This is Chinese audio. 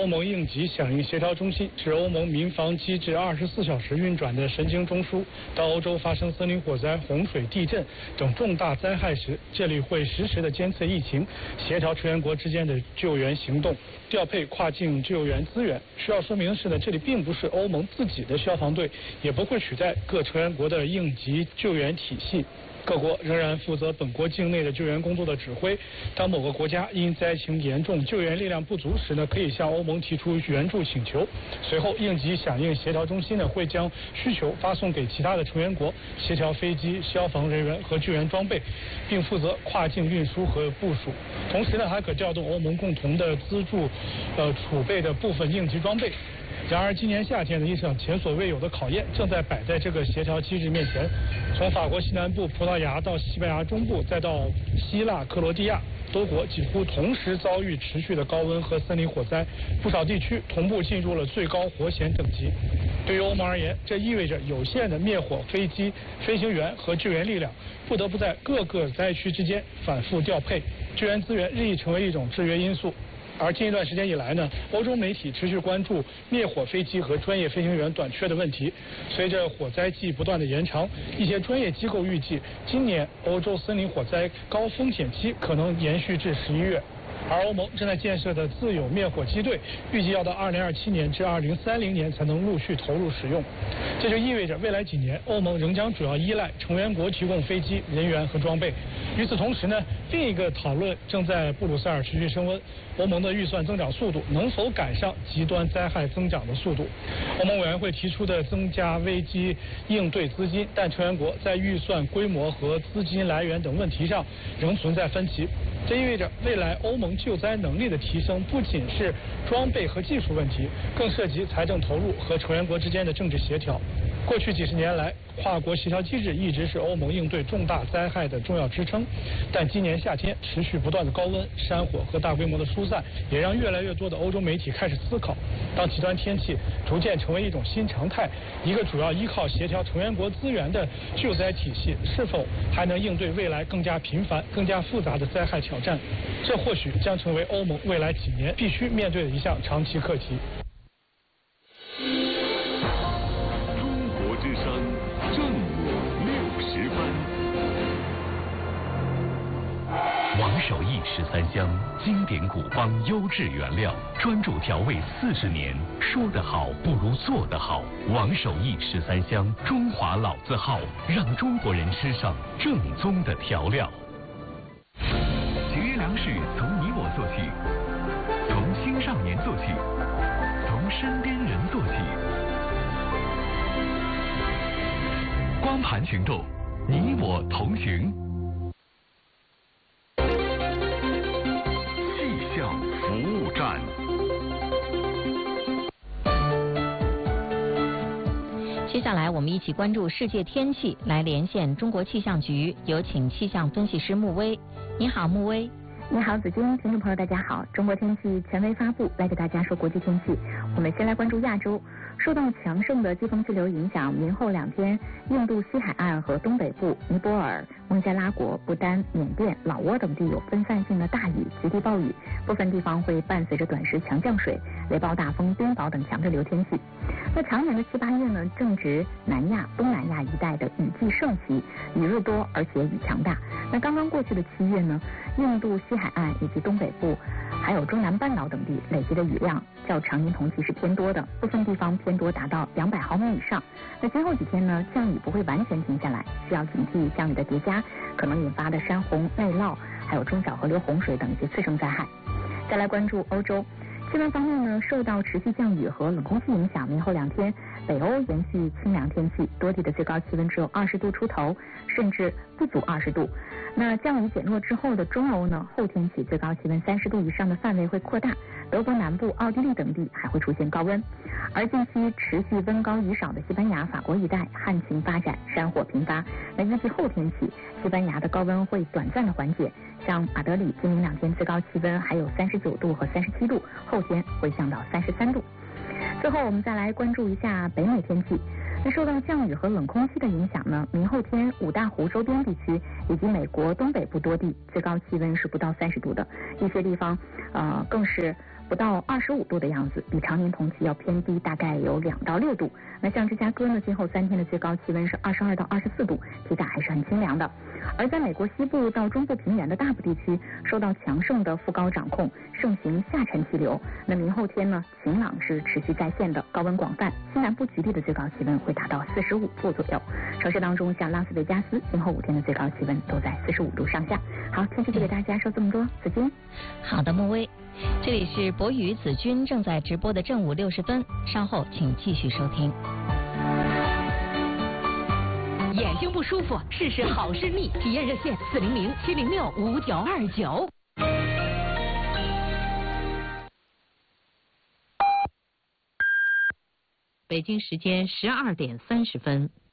欧盟应急响应协调中心是欧盟民防机制24小时运转的神经中枢。当欧洲发生森林火灾、洪水、地震等重大灾害时，这里会实时的监测疫情，协调成员国之间的救援行动，调配跨境救援资源。需要说明的是呢，这里并不是欧盟自己的消防队，也不会取代各成员国的应急救援体系。各国仍然负责本国境内的救援工作的指挥。当某个国家因灾情严重、救援力量不足时呢，可以向欧盟提出援助请求。随后，应急响应协调中心呢会将需求发送给其他的成员国，协调飞机、消防人员和救援装备，并负责跨境运输和部署。同时呢，还可调动欧盟共同的资助储备的部分应急装备。然而，今年夏天的一场前所未有的考验正在摆在这个协调机制面前。从法国西南部、葡萄牙到西班牙中部，再到希腊、克罗地亚，多国几乎同时遭遇持续的高温和森林火灾，不少地区同步进入了最高火险等级。对于欧盟而言，这意味着有限的灭火飞机、飞行员和救援力量不得不在各个灾区之间反复调配，救援资源日益成为一种制约因素。而近一段时间以来呢，欧洲媒体持续关注灭火飞机和专业飞行员短缺的问题。随着火灾季不断的延长，一些专业机构预计，今年欧洲森林火灾高风险期可能延续至11月。而欧盟正在建设的自有灭火机队，预计要到2027年至2030年才能陆续投入使用。这就意味着未来几年，欧盟仍将主要依赖成员国提供飞机、人员和装备。与此同时呢，另一个讨论正在布鲁塞尔持续升温：欧盟的预算增长速度能否赶上极端灾害增长的速度？欧盟委员会提出的增加危机应对资金，但成员国在预算规模和资金来源等问题上仍存在分歧。这意味着未来欧盟救灾能力的提升不仅是装备和技术问题，更涉及财政投入和成员国之间的政治协调。过去几十年来，跨国协调机制一直是欧盟应对重大灾害的重要支撑，但今年夏天持续不断的高温、山火和大规模的疏散，也让越来越多的欧洲媒体开始思考：当极端天气逐渐成为一种新常态，一个主要依靠协调成员国资源的救灾体系，是否还能应对未来更加频繁、更加复杂的灾害挑战？这或许将成为欧盟未来几年必须面对的一项长期课题。 之声正午60分。王守义13香，经典古方优质原料，专注调味40年。说得好不如做得好。王守义13香，中华老字号，让中国人吃上正宗的调料。 节约粮食从你我做起，从青少年做起，从身边人做起。光盘行动，你我同行。气象服务站。 接下来我们一起关注世界天气，来连线中国气象局，有请气象分析师穆威。你好，穆威。 你好，子君，听众朋友大家好。中国天气权威发布，来给大家说国际天气。我们先来关注亚洲。受到强盛的季风气流影响，明后2天，印度西海岸和东北部、尼泊尔、孟加拉国、不丹、缅甸、老挝等地有分散性的大雨、极地暴雨，部分地方会伴随着短时强降水、雷暴大风、冰雹等强对流天气。那常年的7、8月呢，正值南亚、东南亚一带的雨季盛期，雨日多而且雨强大。那刚刚过去的7月呢，印度西海岸以及东北部还有中南半岛等地累积的雨量较常年同期是偏多的，部分地方偏多达到200毫米以上。那今后几天呢，降雨不会完全停下来，需要警惕降雨的叠加可能引发的山洪、内涝，还有中小河流洪水等一些次生灾害。再来关注欧洲。气温方面呢，受到持续降雨和冷空气影响，明后2天北欧延续清凉天气，多地的最高气温只有20度出头，甚至不足20度。那降雨减弱之后的中欧呢，后天起最高气温30度以上的范围会扩大，德国南部、奥地利等地还会出现高温。而近期持续温高雨少的西班牙、法国一带旱情发展，山火频发。那预计后天起，西班牙的高温会短暂的缓解，像马德里今明2天最高气温还有39度和37度，后天会降到33度。最后我们再来关注一下北美天气。那受到降雨和冷空气的影响呢，明后天五大湖周边地区以及美国东北部多地最高气温是不到30度的，一些地方更是不到25度的样子，比常年同期要偏低大概有2到6度。那像芝加哥呢，今后3天的最高气温是22到24度，体感还是很清凉的。而在美国西部到中部平原的大部地区，受到强盛的副高掌控，盛行下沉气流。那明后天呢，晴朗是持续在线的，高温广泛。西南部局地的最高气温会达到45度左右。城市当中，像拉斯维加斯，今后5天的最高气温都在45度上下。好，天气就给大家说这么多，子君。 好的，穆薇，这里是博宇子君正在直播的正午60分，稍后请继续收听。 眼睛不舒服，试试好视力，体验热线400-706-5929。 北京时间12点30分。